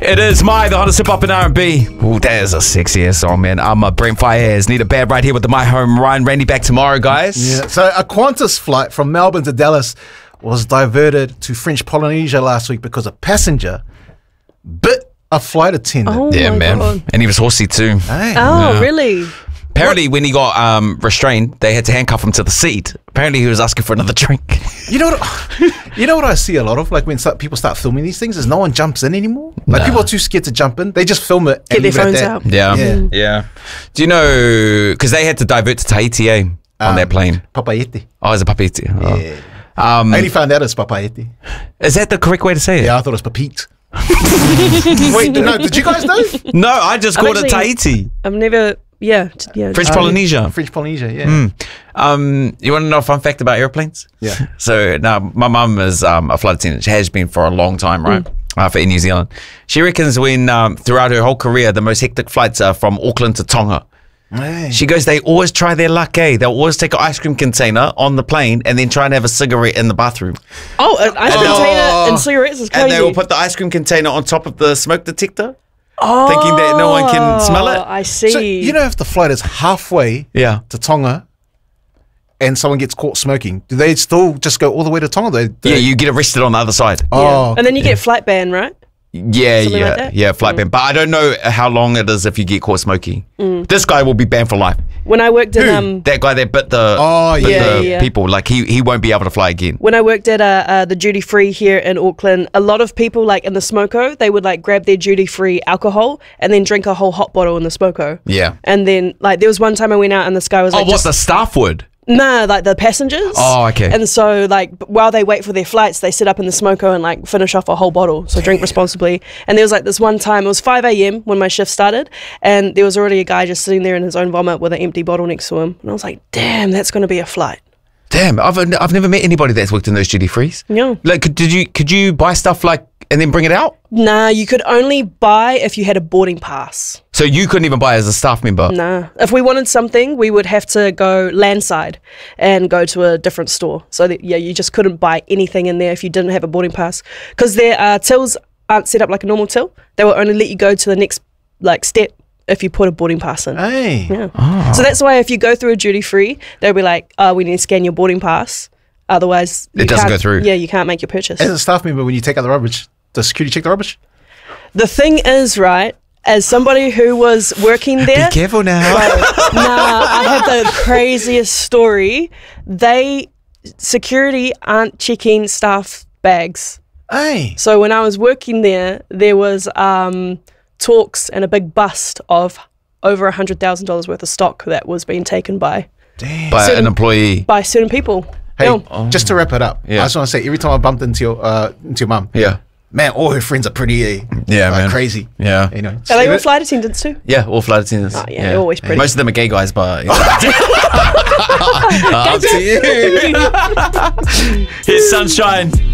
It is the hottest hip hop and R&B. Ooh, that is a sexy ass song, man. I'm a Brent Faiyaz. Need a bad right here with the My Home Ryan. Randy back tomorrow, guys. Yeah. So a Qantas flight from Melbourne to Dallas was diverted to French Polynesia last week because a passenger bit a flight attendant. Oh Yeah, my man. God. And he was horsey too. Hey. Oh, really? Apparently, when he got restrained, they had to handcuff him to the seat. Apparently, he was asking for another drink. You know what I see a lot of, like when people start filming these things, is no one jumps in anymore. Like people are too scared to jump in. They just film it Get and their leave it at phones that. out. Yeah. Yeah. Do you know, because they had to divert to Tahiti on that plane. Papayete. Oh, it's a Papiti. Oh. Yeah. I only found out it's Papayete. Is that the correct way to say it? Yeah, I thought it was Papite. Wait, no, did you guys know? No, I just called it actually- Tahiti. I've never, yeah. French Polynesia. French Polynesia, yeah. You want to know a fun fact about airplanes? Yeah. So now my mum is a flight attendant. She has been for a long time, right? For Air New Zealand. She reckons when throughout her whole career, the most hectic flights are from Auckland to Tonga. Hey. She goes, they always try their luck, They'll always take an ice cream container on the plane and then try and have a cigarette in the bathroom. Oh, an ice cream container and cigarettes is crazy. And they will put the ice cream container on top of the smoke detector, thinking that no one can smell it. I see. So, you know, if the flight is halfway Yeah. to Tonga and someone gets caught smoking, do they still just go all the way to Tonga? Yeah, you get arrested on the other side. Oh, And then you get flight ban, right? Yeah, Something like that? flight ban. But I don't know how long it is if you get caught smoking. This guy will be banned for life. When I worked in That guy that bit the, yeah. people, like he won't be able to fly again. when I worked at the duty free here in Auckland, a lot of people like in the smoko, they would like grab their duty free alcohol and then drink a whole hot bottle in the smoko. Yeah. And then like there was one time I went out and this guy was Oh, like, what, the staff would? nah, like the passengers. Oh, okay. And so like while they wait for their flights, they sit up in the smoko and like finish off a whole bottle. So drink responsibly. And there was like this one time, it was 5 a.m. when my shift started, and there was already a guy just sitting there in his own vomit with an empty bottle next to him. And I was like, damn, that's going to be a flight. Damn, I've never met anybody that's worked in those duty frees. Yeah. Like, could you buy stuff like and then bring it out? Nah, you could only buy if you had a boarding pass. So you couldn't even buy as a staff member. Nah. If we wanted something, we would have to go landside and go to a different store. So that, yeah, you just couldn't buy anything in there if you didn't have a boarding pass. Because their tills aren't set up like a normal till. They will only let you go to the next like step if you put a boarding pass in. hey. Yeah. So that's why if you go through a duty free, they'll be like, we need to scan your boarding pass. Otherwise, It doesn't go through. Yeah, you can't make your purchase. As a staff member, when you take out the rubbish, does security check the rubbish? The thing is, right, as somebody who was working there, Be careful now. I have the craziest story. Security aren't checking staff bags. Hey. So when I was working there was talks and a big bust of over $100,000 worth of stock that was being taken by Damn. By an employee. certain people. Hey, Yeah. just to wrap it up, Yeah. I just want to say, every time I bumped into your mum, Yeah. man, all her friends are pretty man. crazy. Yeah. You know, Are they all flight attendants too? Yeah, all flight attendants. Oh, yeah, they're always pretty. Most of them are gay guys, but up to you. Here's Sunshine.